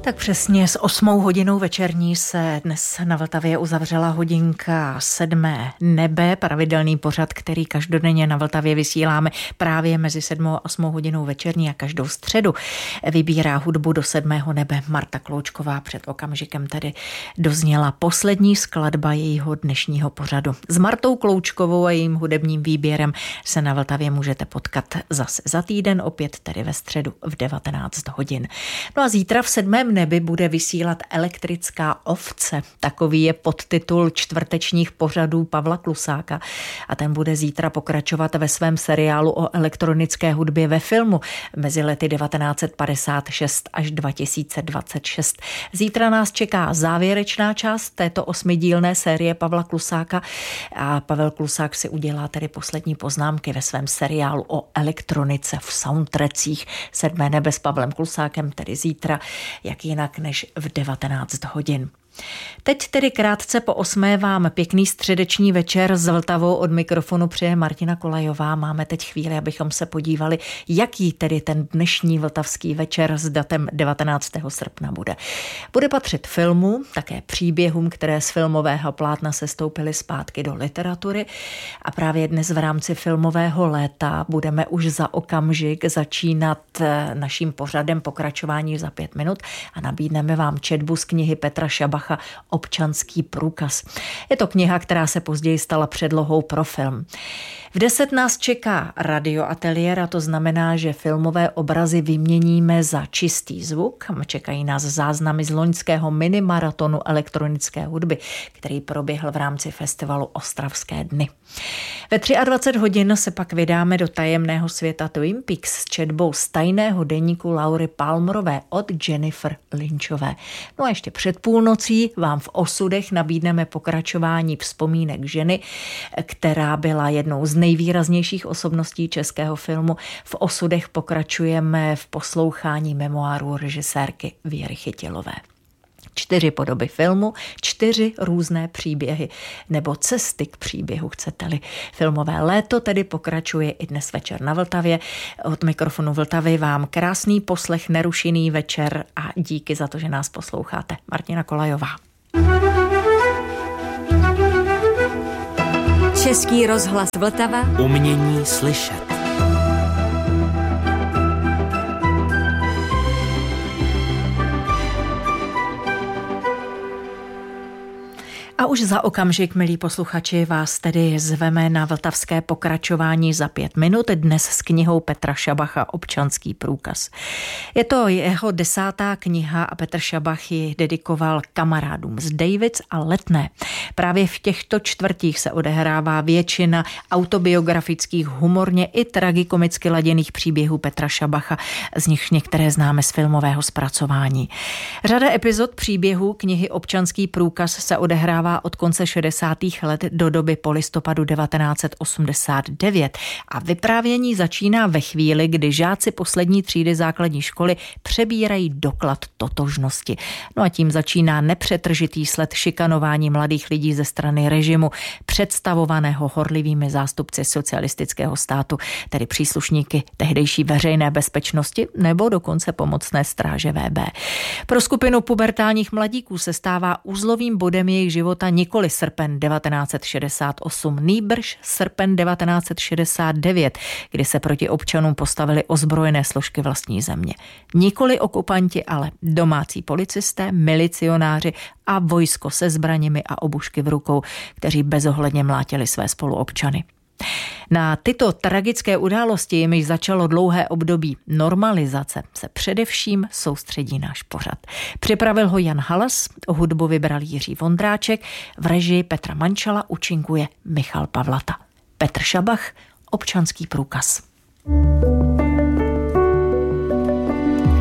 Tak přesně s 8 hodinou večerní se dnes na Vltavě uzavřela hodinka 7. nebe, pravidelný pořad, který každodenně na Vltavě vysíláme právě mezi 7. a 8 hodinou večerní a každou středu vybírá hudbu do 7. nebe Marta Kloučková. Před okamžikem tedy dozněla poslední skladba jejího dnešního pořadu. S Martou Kloučkovou a jejím hudebním výběrem se na Vltavě můžete potkat zase za týden, opět tedy ve středu v 19 hodin. No a zítra v 7. nebi bude vysílat Elektrická ovce. Takový je podtitul čtvrtečních pořadů Pavla Klusáka a ten bude zítra pokračovat ve svém seriálu o elektronické hudbě ve filmu mezi lety 1956 až 2026. Zítra nás čeká závěrečná část této 8dílné série Pavla Klusáka a Pavel Klusák si udělá tedy poslední poznámky ve svém seriálu o elektronice v soundtrackích. 7. nebe s Pavlem Klusákem tedy zítra, jak jinak než v 19 hodin. Teď tedy krátce po 8. vám pěkný středeční večer s Vltavou od mikrofonu přeje Martina Kolajová. Máme teď chvíli, abychom se podívali, jaký tedy ten dnešní vltavský večer s datem 19. srpna bude. Bude patřit filmu, také příběhům, které z filmového plátna se stoupily zpátky do literatury a právě dnes v rámci filmového léta budeme už za okamžik začínat naším pořadem pokračování za 5 minut a nabídneme vám četbu z knihy Petra Šabacha Občanský průkaz. Je to kniha, která se později stala předlohou pro film. V 10 nás čeká radioateliér a to znamená, že filmové obrazy vyměníme za čistý zvuk. Čekají nás záznamy z loňského minimaratonu elektronické hudby, který proběhl v rámci festivalu Ostravské dny. Ve 23 hodin se pak vydáme do tajemného světa Twin Peaks s četbou z tajného deníku Laury Palmerové od Jennifer Lynchové. No a ještě před půlnocí vám v Osudech nabídneme pokračování vzpomínek ženy, která byla jednou z nejvýraznějších osobností českého filmu. V Osudech pokračujeme v poslouchání memoárů režisérky Věry Chytilové. 4 podoby filmu, 4 různé příběhy, nebo cesty k příběhu, chcete-li. Filmové léto tedy pokračuje i dnes večer na Vltavě. Od mikrofonu Vltavy vám krásný poslech, nerušený večer a díky za to, že nás posloucháte. Martina Kolajová. Český rozhlas Vltava. Umění slyšet. A už za okamžik, milí posluchači, vás tedy zveme na vltavské pokračování za 5 minut, dnes s knihou Petra Šabacha Občanský průkaz. Je to jeho 10. kniha a Petr Šabach ji dedikoval kamarádům z Davids a Letné. Právě v těchto čtvrtích se odehrává většina autobiografických, humorně i tragikomicky laděných příběhů Petra Šabacha, z nichž některé známe z filmového zpracování. Řada epizod příběhů knihy Občanský průkaz se odehrává od konce 60. let do doby po listopadu 1989 a vyprávění začíná ve chvíli, kdy žáci poslední třídy základní školy přebírají doklad totožnosti. No a tím začíná nepřetržitý sled šikanování mladých lidí ze strany režimu, představovaného horlivými zástupci socialistického státu, tedy příslušníky tehdejší veřejné bezpečnosti nebo dokonce pomocné stráže VB. Pro skupinu pubertálních mladíků se stává uzlovým bodem jejich života nikoli srpen 1968, nýbrž srpen 1969, kdy se proti občanům postavily ozbrojené složky vlastní země. Nikoli okupanti, ale domácí policisté, milicionáři a vojsko se zbraněmi a obušky v rukou, kteří bezohledně mlátili své spoluobčany. Na tyto tragické události, jimiž začalo dlouhé období normalizace, se především soustředí náš pořad. Připravil ho Jan Halas, o hudbu vybral Jiří Vondráček, v režii Petra Mančala účinkuje Michal Pavlata. Petr Šabach, Občanský průkaz.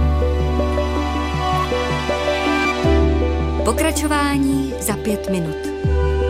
Pokračování za 5 minut.